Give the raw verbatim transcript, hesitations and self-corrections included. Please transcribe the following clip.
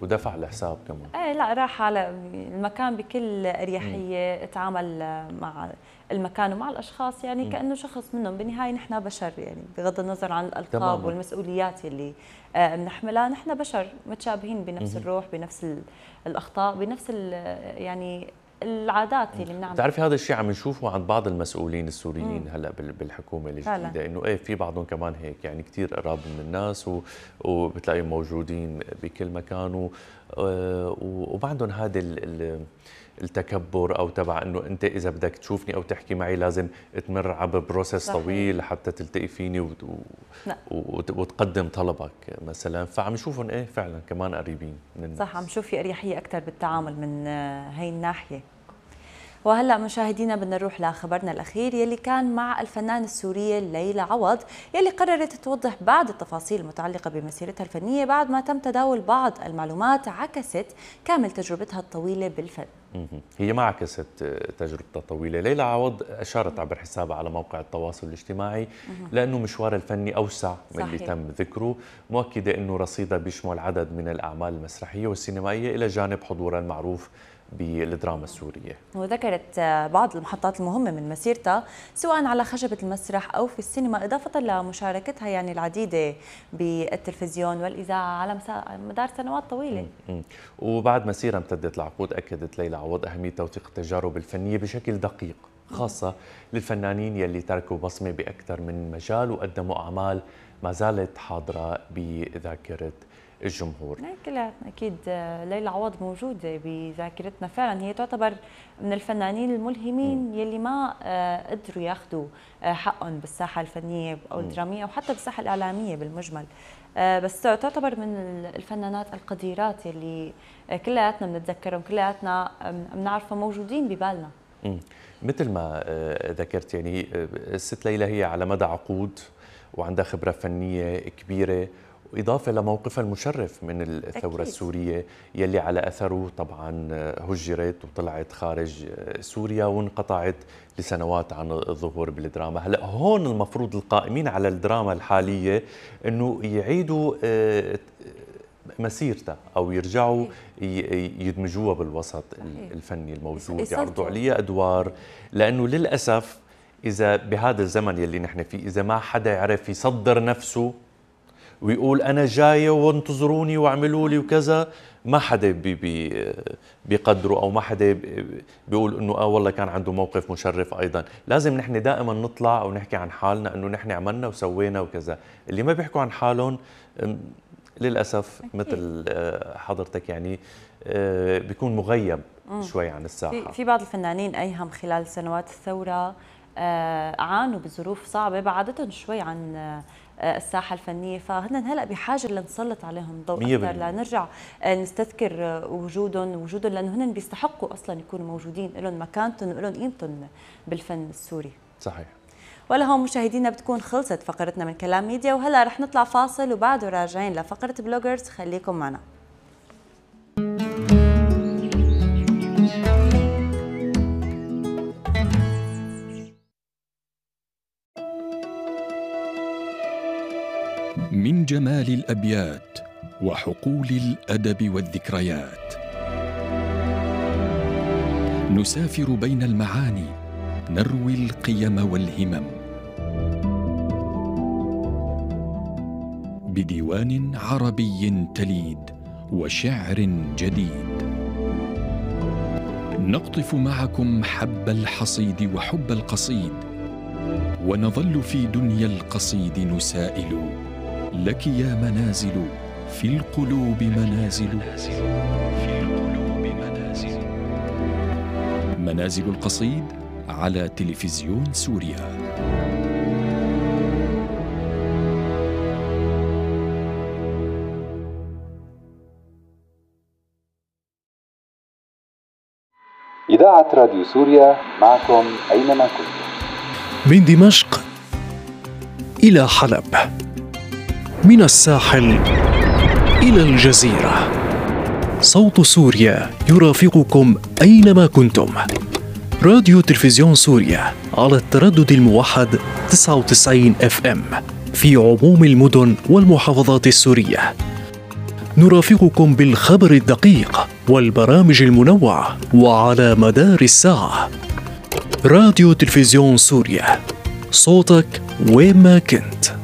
ودفع الحساب كمان. ايه لا، راح على المكان بكل اريحيه، تعامل مع المكان ومع الاشخاص يعني م. كانه شخص منهم. بالنهايه نحن بشر يعني، بغض النظر عن الالقاب تماماً. والمسؤوليات اللي بنحملها، نحن بشر متشابهين بنفس م. الروح، بنفس الاخطاء، بنفس يعني العادات اللي بنعملها. بتعرفي هذا الشيء عم نشوفه عند بعض المسؤولين السوريين هلا بالحكومه الجديده، انه ايه في بعضهم كمان هيك يعني كثير قراب من الناس وبتلاقيهم موجودين بكل مكان، وبعدهم هذا التكبر او تبع انه انت اذا بدك تشوفني او تحكي معي لازم تمر عبر بروسيس طويل لحتى تلتقي فيني وت... وتقدم طلبك مثلا. فعم نشوفهم ايه فعلا كمان قريبين من الناس. صح، عم نشوف في اريحيه اكثر بالتعامل من هي الناحيه. وهلا مشاهدينا بدنا نروح لخبرنا الاخير يلي كان مع الفنانه السوريه ليلى عوض، يلي قررت توضح بعض التفاصيل المتعلقه بمسيرتها الفنيه بعد ما تم تداول بعض المعلومات عكست كامل تجربتها الطويله بالفن. هي ما عكست تجربتها الطويله، ليلى عوض اشارت عبر حسابها على موقع التواصل الاجتماعي لانه مشوارها الفني اوسع من اللي تم ذكره، مؤكده انه رصيدها بيشمل عدد من الاعمال المسرحيه والسينمائيه الى جانب حضورها المعروف بالدراما السورية. وذكرت بعض المحطات المهمة من مسيرتها سواء على خشبة المسرح أو في السينما، إضافة لمشاركتها يعني العديدة بالتلفزيون والإذاعة على مدار سنوات طويلة. م -م. وبعد مسيرة امتدت لعقود، أكدت ليلى عوض أهمية توثيق التجارب الفنية بشكل دقيق، خاصة للفنانين يلي تركوا بصمة بأكثر من مجال وقدموا أعمال ما زالت حاضرة بذاكرة الجمهور. كلياتنا اكيد ليلى عوض موجوده بذاكرتنا فعلا، هي تعتبر من الفنانين الملهمين م. يلي ما قدروا ياخذوا حقهم بالساحه الفنيه او الدراميه او حتى بالساحه الاعلاميه بالمجمل، بس تعتبر من الفنانات القديرات يلي كلياتنا بنتذكرهم، كلياتنا بنعرفهم، موجودين ببالنا. م. مثل ما ذكرت يعني الست ليلى هي على مدى عقود وعندها خبره فنيه كبيره، إضافة لموقفها المشرف من الثورة أكيد. السورية يلي على أثره طبعا هجرت وطلعت خارج سوريا وانقطعت لسنوات عن الظهور بالدراما. هلا هون المفروض القائمين على الدراما الحالية أنه يعيدوا مسيرتها أو يرجعوا يدمجوها بالوسط الفني الموجود، يعرضوا عليها أدوار، لأنه للأسف إذا بهذا الزمن يلي نحن فيه إذا ما حدا يعرف يصدر نفسه ويقول أنا جاية وانتظروني واعملوا لي وكذا، ما حدا بي بي بيقدره أو ما حدا بيقول إنه آه والله كان عنده موقف مشرف. أيضا لازم نحن دائما نطلع ونحكي عن حالنا إنه نحن عملنا وسوينا وكذا. اللي ما بيحكوا عن حالهم للأسف أكيد. مثل حضرتك يعني بيكون مغيب مم. شوي عن الساحة. في بعض الفنانين أيهم خلال سنوات الثورة عانوا بظروف صعبة بعدتهم شوي عن الساحة الفنية، فهن هلا بحاجة لنسلط عليهم ضوء أكثر، لنرجع نستذكر وجودهم وجودهم لأنه هن بيستحقوا أصلا يكونوا موجودين، لهم مكانتهم ولهم قيمتهم بالفن السوري. صحيح. ولهون مشاهدينا بتكون خلصت فقرتنا من كلام ميديا، وهلا رح نطلع فاصل وبعده راجعين لفقرة بلوجرز، خليكم معنا. من جمال الأبيات وحقول الأدب والذكريات نسافر بين المعاني، نروي القيم والهمم بديوان عربي تليد وشعر جديد. نقطف معكم حب الحصيد وحب القصيد، ونظل في دنيا القصيد نسائل لك يا منازل في القلوب منازل، في القلوب منازل. منازل القصيد على تلفزيون سوريا. إذاعة راديو سوريا معكم أينما كنتم. من دمشق إلى حلب، من الساحل إلى الجزيرة، صوت سوريا يرافقكم أينما كنتم. راديو تلفزيون سوريا على التردد الموحد تسعة وتسعين إف إم في عموم المدن والمحافظات السورية. نرافقكم بالخبر الدقيق والبرامج المنوعة وعلى مدار الساعة. راديو تلفزيون سوريا، صوتك وين ما كنت.